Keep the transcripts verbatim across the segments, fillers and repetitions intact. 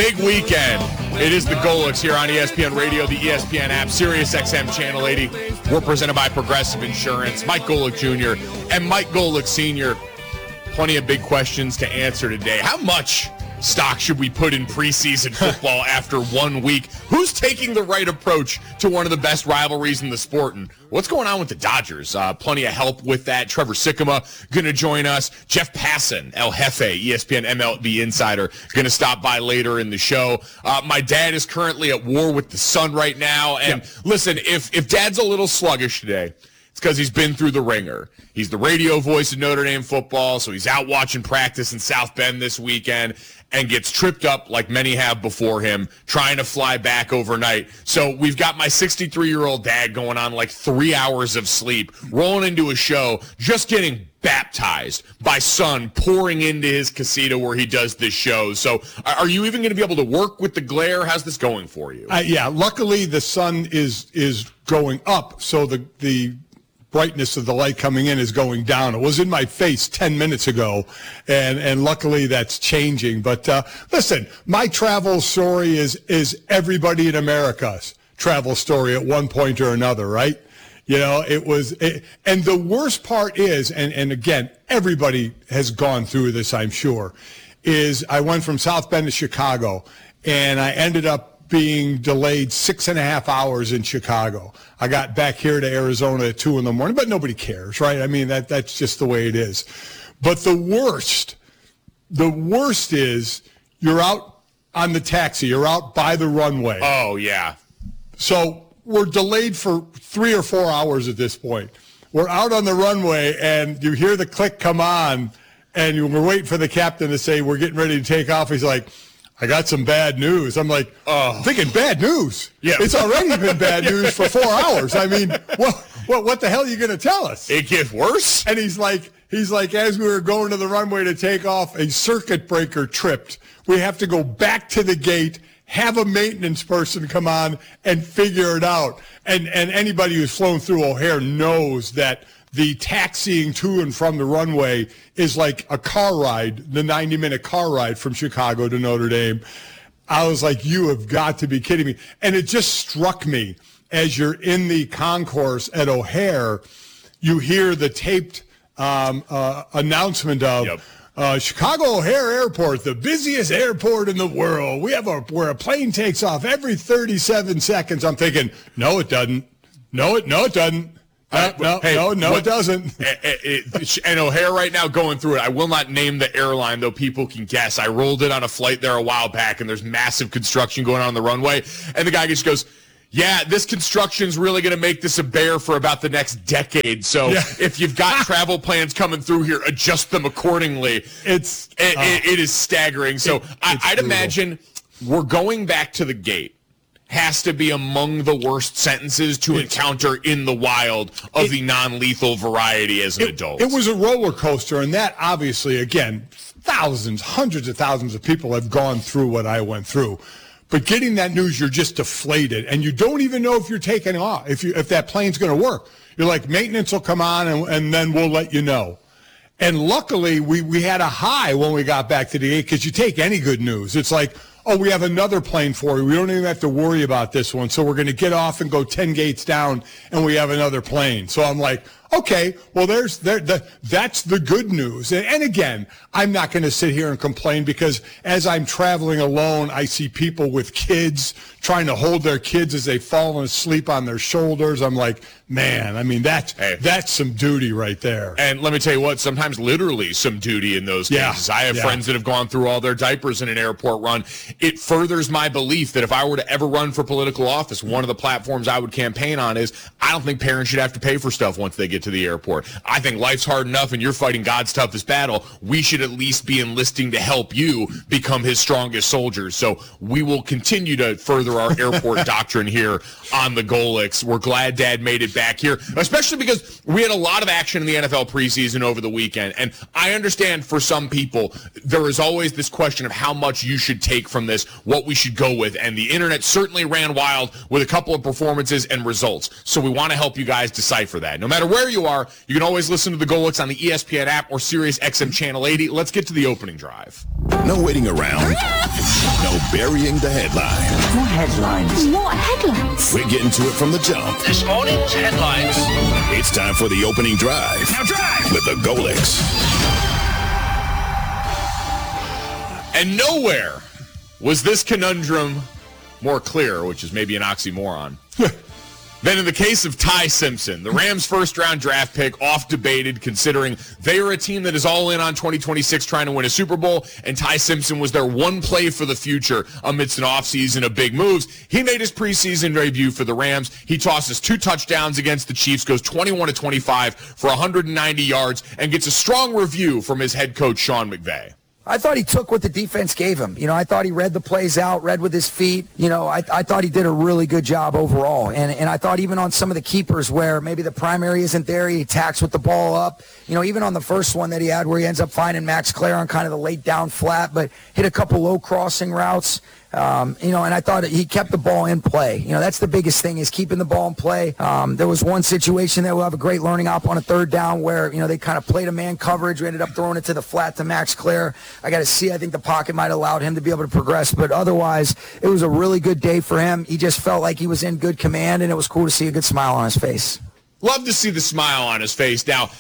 big weekend. It is the Golics here on E S P N Radio, the E S P N app, Sirius X M Channel eighty. We're presented by Progressive Insurance. Mike Golic Junior and Mike Golic Senior Plenty of big questions to answer today. How much stock should we put in preseason football after one week? Who's taking the right approach to one of the best rivalries in the sport? And what's going on with the Dodgers? Uh, plenty of help with that. Trevor Sikkema going to join us. Jeff Passan, El Jefe, E S P N M L B Insider, going to stop by later in the show. Uh, my dad is currently at war with the sun right now. And yeah. listen, if if Dad's a little sluggish today, it's because he's been through the ringer. He's the radio voice of Notre Dame football, so he's out watching practice in South Bend this weekend and gets tripped up like many have before him, trying to fly back overnight. So we've got my sixty-three-year-old dad going on like three hours of sleep, rolling into a show, just getting baptized by sun pouring into his casita where he does this show. So are you even going to be able to work with the glare? How's this going for you? Uh, yeah, luckily the sun is is going up, so the the brightness of the light coming in is going down. It was in my face ten minutes ago, and, and luckily that's changing. But uh, listen, my travel story is is everybody in America's travel story at one point or another, right? You know, it was, it, and the worst part is, and, and again, everybody has gone through this, I'm sure, is I went from South Bend to Chicago, and I ended up being delayed six and a half hours in Chicago. I got back here to Arizona at two in the morning, but nobody cares, right? I mean, that that's just the way it is. But the worst, the worst is you're out on the taxi, you're out by the runway. Oh, yeah. So we're delayed for three or four hours at this point. We're out on the runway, and you hear the click come on, and we're waiting for the captain to say, we're getting ready to take off. He's like, I got some bad news. I'm like, oh. I'm thinking bad news. Yeah. It's already been bad news for four hours. I mean, what, what, what the hell are you going to tell us? It gets worse? And he's like, he's like, as we were going to the runway to take off, a circuit breaker tripped. We have to go back to the gate, have a maintenance person come on and figure it out. And, and anybody who's flown through O'Hare knows that the taxiing to and from the runway is like a car ride, the ninety-minute car ride from Chicago to Notre Dame. I was like, you have got to be kidding me. And it just struck me as you're in the concourse at O'Hare, you hear the taped um, uh, announcement of yep. uh, Chicago O'Hare Airport, the busiest airport in the world. We have a where a plane takes off every thirty-seven seconds. I'm thinking, no, it doesn't. No, it no, it doesn't. Uh, no, hey, no, no, what, it doesn't. It, it, and O'Hare right now going through it. I will not name the airline, though people can guess. I rolled it on a flight there a while back, and there's massive construction going on on the runway. And the guy just goes, yeah, this construction's really going to make this a bear for about the next decade. So yeah. if you've got travel plans coming through here, adjust them accordingly. It's It, uh, it, it is staggering. So it, I, I'd brutal. imagine we're going back to the gate. Has to be among the worst sentences to it's, encounter in the wild of it, the non-lethal variety as an it, adult. It was a roller coaster, and that obviously, again, thousands, hundreds of thousands of people have gone through what I went through. But getting that news, you're just deflated, and you don't even know if you're taking off, if you if that plane's going to work. You're like, maintenance will come on, and, and then we'll let you know. And luckily, we, we had a high when we got back to the gate, because you take any good news. It's like, oh, we have another plane for you. We don't even have to worry about this one. So we're going to get off and go ten gates down, and we have another plane. So I'm like, okay, well, there's there. The, that's the good news. And, and again, I'm not going to sit here and complain, because as I'm traveling alone, I see people with kids trying to hold their kids as they've fallen asleep on their shoulders. I'm like, man, I mean, that's, hey. that's some duty right there. And let me tell you what, sometimes literally some duty in those cases. Yeah. I have yeah. friends that have gone through all their diapers in an airport run. It furthers my belief that if I were to ever run for political office, one of the platforms I would campaign on is I don't think parents should have to pay for stuff once they get to the airport. I think life's hard enough and you're fighting God's toughest battle. We should at least be enlisting to help you become his strongest soldiers. So we will continue to further our airport doctrine here on the Golics. We're glad Dad made it back here, especially because we had a lot of action in the N F L preseason over the weekend. And I understand for some people, there is always this question of how much you should take from this, what we should go with. And the internet certainly ran wild with a couple of performances and results. So we want to help you guys decipher that. No matter where you are, you can always listen to the Golics on the E S P N app or Sirius X M Channel eighty. Let's get to the opening drive. No waiting around. No burying the headline. What headlines? What headlines? We're getting to it from the jump. This morning's headlines. It's time for the opening drive. Now drive! With the Golics. And nowhere was this conundrum more clear, which is maybe an oxymoron, than in the case of Ty Simpson, the Rams' first-round draft pick, oft-debated considering they are a team that is all in on twenty twenty-six trying to win a Super Bowl, and Ty Simpson was their one play for the future amidst an offseason of big moves. He made his preseason debut for the Rams. He tosses two touchdowns against the Chiefs, goes twenty-one to twenty-five for one hundred ninety yards, and gets a strong review from his head coach, Sean McVay. I thought he took what the defense gave him. You know, I thought he read the plays out, read with his feet. You know, I, I thought he did a really good job overall. And and I thought even on some of the keepers where maybe the primary isn't there, he attacks with the ball up. You know, even on the first one that he had where he ends up finding Max Clare on kind of the late down flat, but hit a couple low crossing routes. Um, you know, and I thought he kept the ball in play. You know, that's the biggest thing is keeping the ball in play. Um, there was one situation that we'll have a great learning op on a third down where, you know, they kind of played a man coverage. We ended up throwing it to the flat to Max Clare. I got to see, I think the pocket might have allowed him to be able to progress. But otherwise, it was a really good day for him. He just felt like he was in good command, and it was cool to see a good smile on his face. Love to see the smile on his face. Now,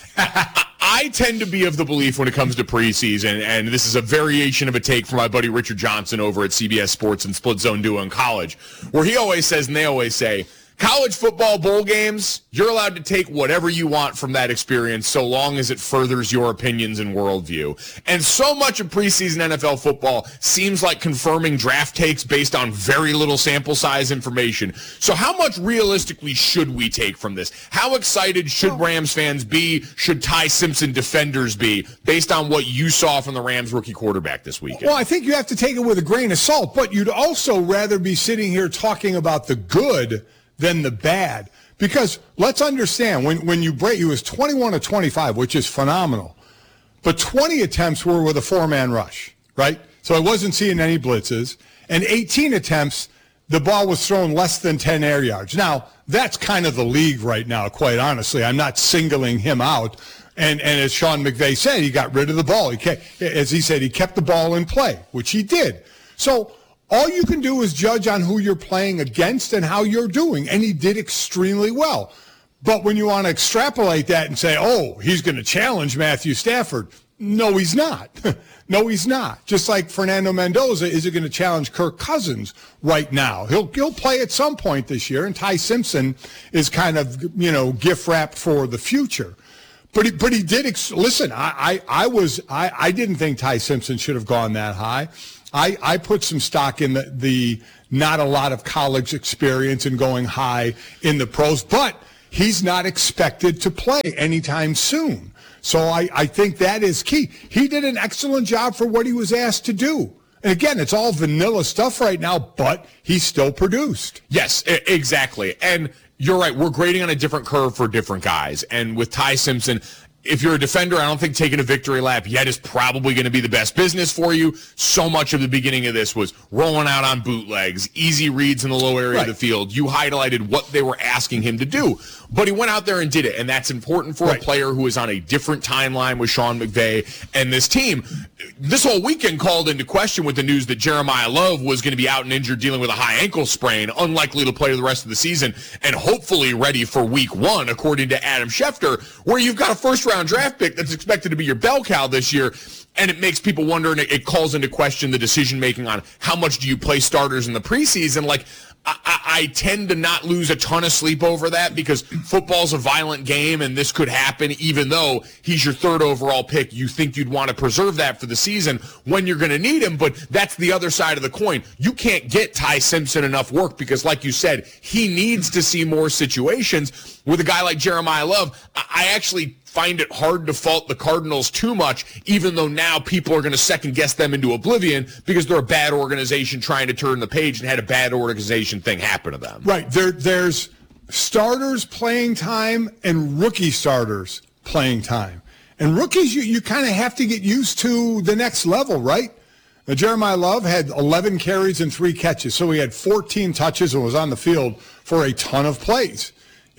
I tend to be of the belief when it comes to preseason, and this is a variation of a take from my buddy Richard Johnson over at C B S Sports and Split Zone Duo in college, where he always says, and they always say, college football bowl games, you're allowed to take whatever you want from that experience so long as it furthers your opinions and worldview. And so much of preseason N F L football seems like confirming draft takes based on very little sample size information. So how much realistically should we take from this? How excited should Rams fans be? Should Ty Simpson defenders be based on what you saw from the Rams rookie quarterback this weekend? Well, I think you have to take it with a grain of salt, but you'd also rather be sitting here talking about the good than the bad. Because let's understand, when, when you break, he was twenty-one to twenty-five, which is phenomenal. But twenty attempts were with a four-man rush, right? So I wasn't seeing any blitzes. And eighteen attempts, the ball was thrown less than ten air yards. Now, that's kind of the league right now, quite honestly. I'm not singling him out. And, and as Sean McVay said, he got rid of the ball. He kept, as he said, he kept the ball in play, which he did. So all you can do is judge on who you're playing against and how you're doing, and he did extremely well. But when you want to extrapolate that and say, oh, he's going to challenge Matthew Stafford, no, he's not. No, he's not. Just like Fernando Mendoza isn't going to challenge Kirk Cousins right now. He'll he'll play at some point this year, and Ty Simpson is kind of, you know, gift wrapped for the future. But he, but he did, ex- listen, I, I, I was, I, I didn't think Ty Simpson should have gone that high. I, I put some stock in the, the not a lot of college experience and going high in the pros, but he's not expected to play anytime soon. So I, I think that is key. He did an excellent job for what he was asked to do. And again, it's all vanilla stuff right now, but he still produced. Yes, exactly. And you're right. We're grading on a different curve for different guys. And with Ty Simpson, if you're a defender, I don't think taking a victory lap yet is probably going to be the best business for you. So much of the beginning of this was rolling out on bootlegs, easy reads in the low area right. of the field. You highlighted what they were asking him to do. But he went out there and did it, and that's important for right. a player who is on a different timeline with Sean McVay and this team. This whole weekend called into question with the news that Jeremiah Love was going to be out and injured dealing with a high ankle sprain, unlikely to play the rest of the season, and hopefully ready for week one, according to Adam Schefter, where you've got a first-round draft pick that's expected to be your bell cow this year, and it makes people wonder, and it, it calls into question the decision-making on how much do you play starters in the preseason. Like, I, I tend to not lose a ton of sleep over that because football's a violent game and this could happen even though he's your third overall pick. You think you'd want to preserve that for the season when you're going to need him, but that's the other side of the coin. You can't get Ty Simpson enough work because, like you said, he needs to see more situations. With a guy like Jeremiah Love, I actually find it hard to fault the Cardinals too much, even though now people are going to second-guess them into oblivion because they're a bad organization trying to turn the page and had a bad organization thing happen to them. Right. There, there's starters playing time and rookie starters playing time. And rookies, you, you kind of have to get used to the next level, right? Now, Jeremiah Love had eleven carries and three catches, so he had fourteen touches and was on the field for a ton of plays.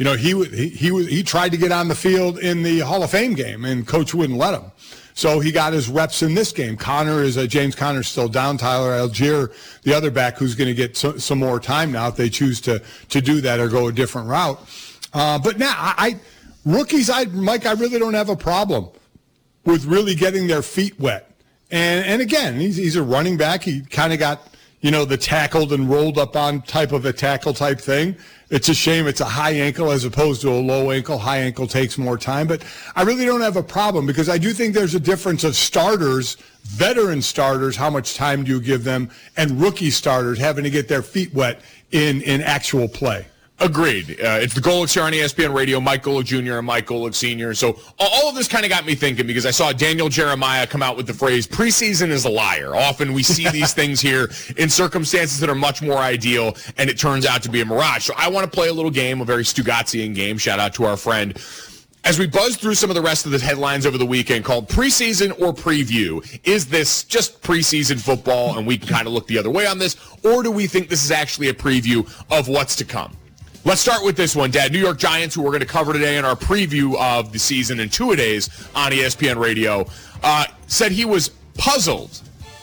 You know, he, he, he, was, he tried to get on the field in the Hall of Fame game, and coach wouldn't let him. So he got his reps in this game. Connor is, uh, James Connor's still down. Tyler Algier, the other back, who's going to get so, some more time now if they choose to, to do that or go a different route. Uh, but now, I, I rookies, I, Mike, I really don't have a problem with really getting their feet wet. And and again, he's, he's a running back. He kind of got, you know, the tackled and rolled up on type of a tackle type thing. It's a shame it's a high ankle as opposed to a low ankle. High ankle takes more time. But I really don't have a problem because I do think there's a difference of starters, veteran starters, how much time do you give them, and rookie starters having to get their feet wet in, in actual play. Agreed. Uh, it's the Golics here on E S P N Radio, Mike Golic Junior and Mike Golic Senior So all of this kind of got me thinking because I saw Daniel Jeremiah come out with the phrase, preseason is a liar. Often we see these things here in circumstances that are much more ideal, and it turns out to be a mirage. So I want to play a little game, a very Stugatzian game. Shout out to our friend. As we buzz through some of the rest of the headlines over the weekend called preseason or preview, is this just preseason football and we can kind of look the other way on this, or do we think this is actually a preview of what's to come? Let's start with this one, Dad. New York Giants, who we're going to cover today in our preview of the season in two-a-days on E S P N Radio, uh, said he was puzzled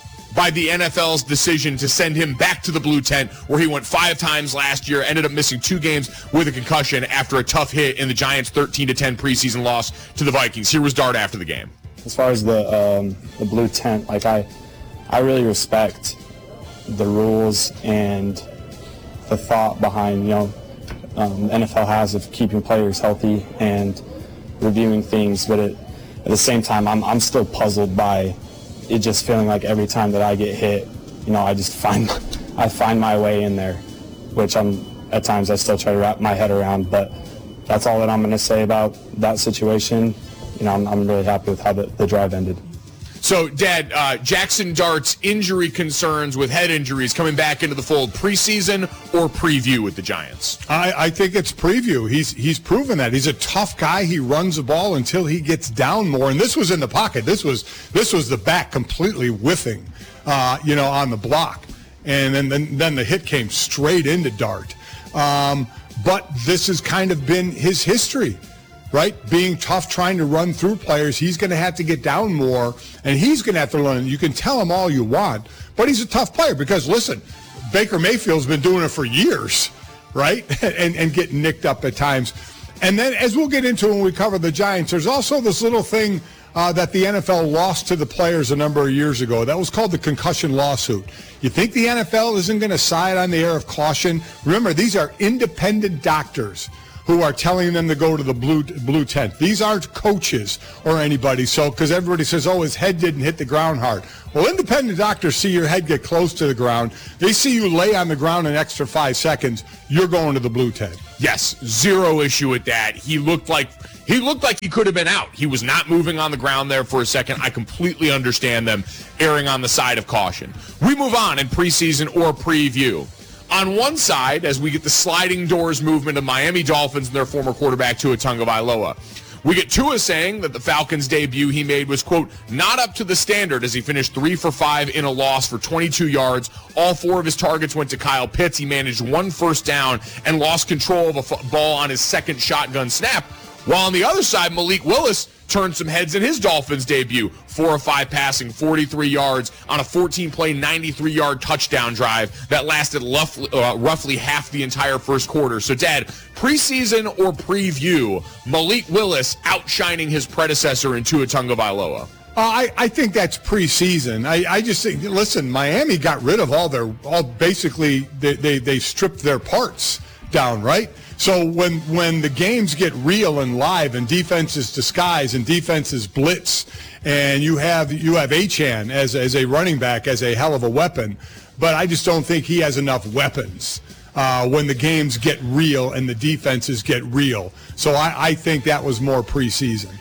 by the N F L's decision to send him back to the blue tent, where he went five times last year, ended up missing two games with a concussion after a tough hit in the Giants' thirteen to ten preseason loss to the Vikings. Here was Dart after the game. As far as the um, the blue tent, like I, I really respect the rules and the thought behind, you know, Um, N F L has of keeping players healthy and reviewing things, but it, at the same time, I'm I'm still puzzled by it just feeling like every time that I get hit, you know, I just find I find my way in there, which I'm at times I still try to wrap my head around. But that's all that I'm going to say about that situation. You know, I'm, I'm really happy with how the, the drive ended. So, Dad, uh, Jackson Dart's injury concerns with head injuries coming back into the fold, preseason or preview with the Giants? I, I think it's preview. He's he's proven that. He's a tough guy. He runs the ball until he gets down more. And this was in the pocket. This was this was the back completely whiffing, uh, you know, on the block. And then, then, then the hit came straight into Dart. Um, but this has kind of been his history. Right? Being tough, trying to run through players. He's going to have to get down more, and he's going to have to learn. You can tell him all you want, but he's a tough player because, listen, Baker Mayfield's been doing it for years, right? and, and getting nicked up at times. And then, as we'll get into when we cover the Giants, there's also this little thing uh, that the N F L lost to the players a number of years ago. That was called the concussion lawsuit. You think the N F L isn't going to side on the air of caution? Remember, these are independent doctors who are telling them to go to the blue blue tent. These aren't coaches or anybody. So, because everybody says, oh, his head didn't hit the ground hard. Well, independent doctors see your head get close to the ground. They see you lay on the ground an extra five seconds. You're going to the blue tent. Yes, zero issue with that. He looked like he looked like he could have been out. He was not moving on the ground there for a second. I completely understand them erring on the side of caution. We move on in preseason or preview. On one side, as we get the sliding doors movement of Miami Dolphins and their former quarterback Tua Tagovailoa, we get Tua saying that the Falcons' debut he made was, quote, not up to the standard as he finished three for five in a loss for twenty-two yards. All four of his targets went to Kyle Pitts. He managed one first down and lost control of a f- ball on his second shotgun snap. While on the other side, Malik Willis turned some heads in his Dolphins debut. Four of five passing, forty-three yards on a fourteen-play, ninety-three-yard touchdown drive that lasted roughly, uh, roughly half the entire first quarter. So, Dad, preseason or preview, Malik Willis outshining his predecessor in Tua Tagovailoa? Uh, I, I think that's preseason. I, I just think, listen, Miami got rid of all their, all basically, they, they, they stripped their parts down, right? So when when the games get real and live and defenses disguise and defenses blitz and you have you have Achane as as a running back as a hell of a weapon, but I just don't think he has enough weapons uh, when the games get real and the defenses get real. So I, I think that was more preseason.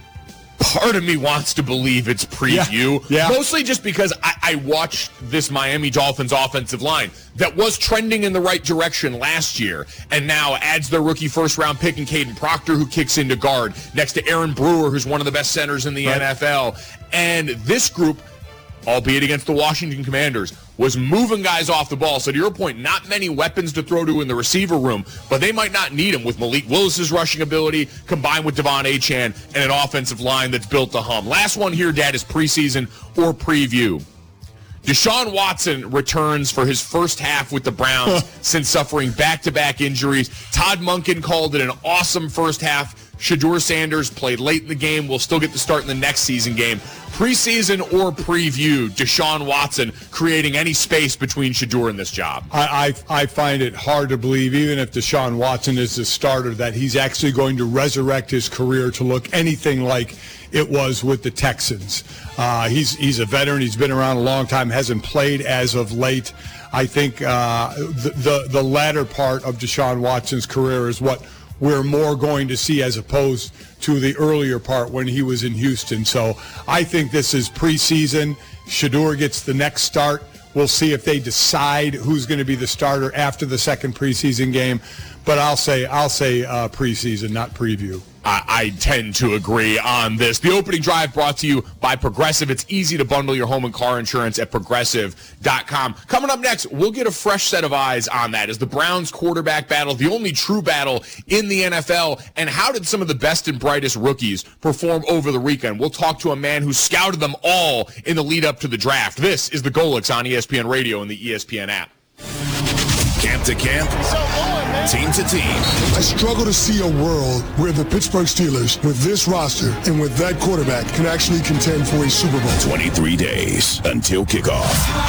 Part of me wants to believe it's preview, yeah, yeah. mostly just because I, I watched this Miami Dolphins offensive line that was trending in the right direction last year and now adds their rookie first-round pick in Caden Proctor, who kicks into guard, next to Aaron Brewer, who's one of the best centers in the right. N F L. And this group, albeit against the Washington Commanders, was moving guys off the ball. So to your point, not many weapons to throw to in the receiver room, but they might not need them with Malik Willis's rushing ability combined with Devon Achane and an offensive line that's built to hum. Last one here, Dad, is preseason or preview. Deshaun Watson returns for his first half with the Browns since suffering back-to-back injuries. Todd Monken called it an awesome first half. Shedeur Sanders played late in the game. We'll still get to start in the next season game. Preseason or preview, Deshaun Watson creating any space between Shedeur and this job? I, I I find it hard to believe, even if Deshaun Watson is the starter, that he's actually going to resurrect his career to look anything like it was with the Texans. Uh, he's he's a veteran. He's been around a long time, hasn't played as of late. I think uh, the, the, the latter part of Deshaun Watson's career is what we're more going to see as opposed to the earlier part when he was in Houston. So I think this is preseason. Shedeur gets the next start. We'll see if they decide who's going to be the starter after the second preseason game. But I'll say I'll say uh, preseason, not preview. I, I tend to agree on this. The opening drive brought to you by Progressive. It's easy to bundle your home and car insurance at progressive dot com. Coming up next, we'll get a fresh set of eyes on that. Is the Browns quarterback battle the only true battle in the N F L? And how did some of the best and brightest rookies perform over the weekend? We'll talk to a man who scouted them all in the lead up to the draft. This is the Golics on E S P N Radio and the E S P N app. Camp to camp, team to team. I struggle to see a world where the Pittsburgh Steelers, with this roster and with that quarterback, can actually contend for a Super Bowl. twenty-three days until kickoff.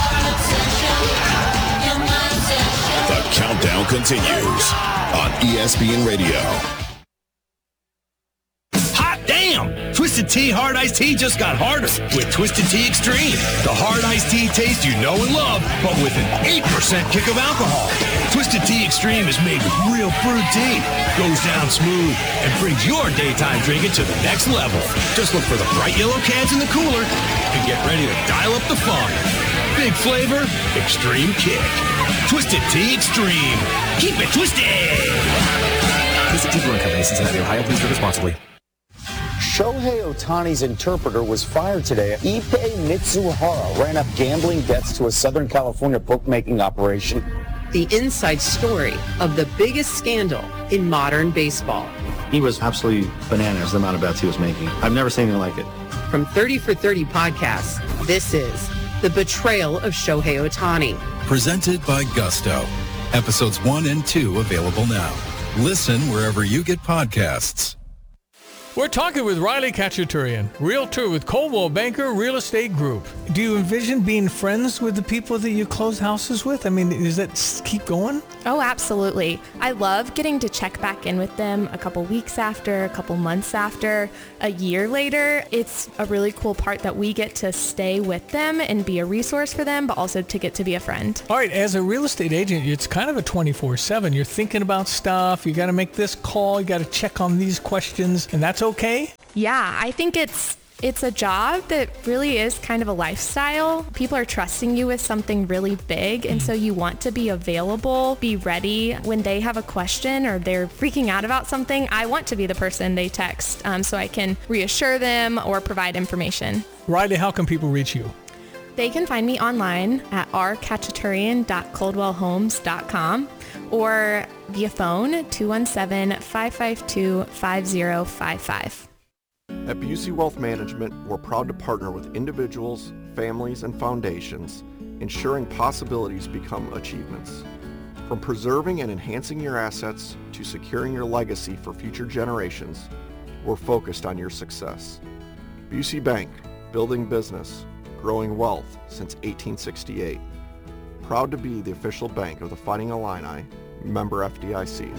The countdown continues on E S P N Radio. Hot damn! Twisted Tea Hard Iced Tea just got harder with Twisted Tea Extreme. The hard iced tea taste you know and love, but with an eight percent kick of alcohol. Twisted Tea Extreme is made with real fruit tea, goes down smooth, and brings your daytime drinking to the next level. Just look for the bright yellow cans in the cooler and get ready to dial up the fun. Big flavor, extreme kick. Twisted Tea Extreme. Keep it twisted! Twisted Tea Brewing Company, Cincinnati, Ohio. Please drink responsibly. Shohei Ohtani's interpreter was fired today. Ippei Mitsuhara ran up gambling debts to a Southern California bookmaking operation. The inside story of the biggest scandal in modern baseball. He was absolutely bananas, the amount of bets he was making. I've never seen anything like it. From thirty for thirty podcasts, this is The Betrayal of Shohei Ohtani. Presented by Gusto. Episodes one and two available now. Listen wherever you get podcasts. We're talking with Riley Khachaturian, realtor with Coldwell Banker Real Estate Group. Do you envision being friends with the people that you close houses with? I mean, does that keep going? Oh, absolutely. I love getting to check back in with them a couple weeks after, a couple months after, a year later. It's a really cool part that we get to stay with them and be a resource for them, but also to get to be a friend. All right, as a real estate agent, it's kind of a twenty-four seven. You're thinking about stuff. You got to make this call. You got to check on these questions, and that's okay? Yeah, I think it's it's a job that really is kind of a lifestyle. People are trusting you with something really big, and so you want to be available, be ready when they have a question or they're freaking out about something. I want to be the person they text um, so I can reassure them or provide information. Riley, how can people reach you? They can find me online at r khachaturian dot coldwell homes dot com or via phone two one seven, five five two, five zero five five. At Busey Wealth Management, we're proud to partner with individuals, families, and foundations, ensuring possibilities become achievements. From preserving and enhancing your assets to securing your legacy for future generations, we're focused on your success. Busey Bank, building business, growing wealth since eighteen sixty-eight. Proud to be the official bank of the Fighting Illini, member F D I C.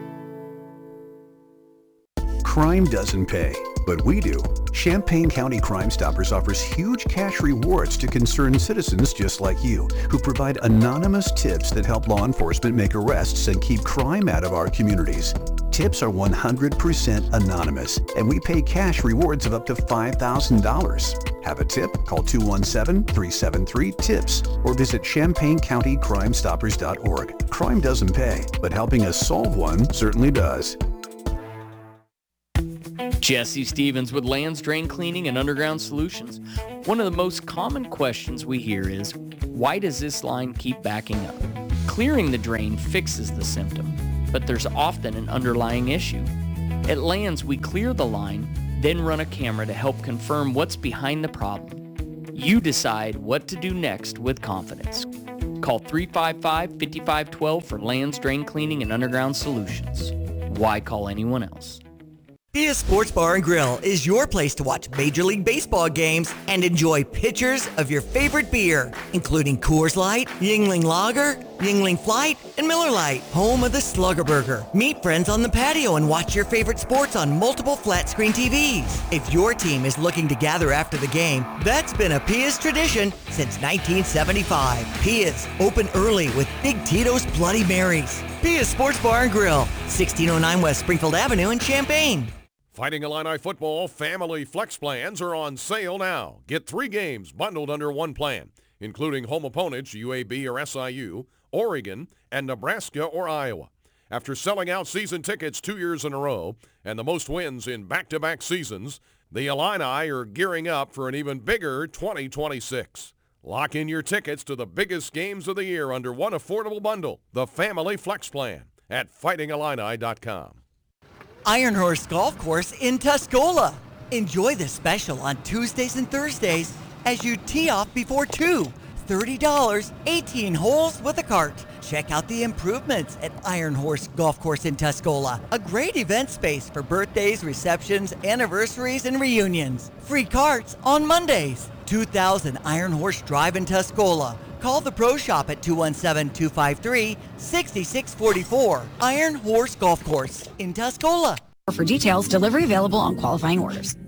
Crime doesn't pay, but we do. Champaign County Crime Stoppers offers huge cash rewards to concerned citizens just like you, who provide anonymous tips that help law enforcement make arrests and keep crime out of our communities. Tips are one hundred percent anonymous, and we pay cash rewards of up to five thousand dollars. Have a tip? Call two one seven, three seven three, TIPS or visit champaign county crime stoppers dot org. Crime doesn't pay, but helping us solve one certainly does. Jesse Stevens with Lands Drain Cleaning and Underground Solutions. One of the most common questions we hear is, Why does this line keep backing up? Clearing the drain fixes the symptom, but there's often an underlying issue. At Lands, we clear the line, then run a camera to help confirm what's behind the problem. You decide what to do next with confidence. Call three five five, five five one two for Lands Drain Cleaning and Underground Solutions. Why call anyone else? Pia Sports Bar and Grill is your place to watch Major League Baseball games and enjoy pitchers of your favorite beer, including Coors Light, Yuengling Lager, Yuengling Flight, and Miller Lite, home of the Slugger Burger. Meet friends on the patio and watch your favorite sports on multiple flat-screen T Vs. If your team is looking to gather after the game, that's been a Pia's tradition since nineteen seventy-five. Pia's, open early with Big Tito's Bloody Marys. Pia's Sports Bar and Grill, sixteen oh nine West Springfield Avenue in Champaign. Fighting Illini football family flex plans are on sale now. Get three games bundled under one plan, including home opponents U A B or S I U, Oregon, and Nebraska or Iowa. After selling out season tickets two years in a row and the most wins in back-to-back seasons, the Illini are gearing up for an even bigger twenty twenty-six. Lock in your tickets to the biggest games of the year under one affordable bundle, the Family Flex Plan, at fighting illini dot com. Iron Horse Golf Course in Tuscola. Enjoy the special on Tuesdays and Thursdays as you tee off before two. thirty dollars, eighteen holes with a cart. Check out the improvements at Iron Horse Golf Course in Tuscola. A great event space for birthdays, receptions, anniversaries, and reunions. Free carts on Mondays. two thousand Iron Horse Drive in Tuscola. Call the Pro Shop at two one seven, two five three, six six four four. Iron Horse Golf Course in Tuscola. For details, delivery available on qualifying orders.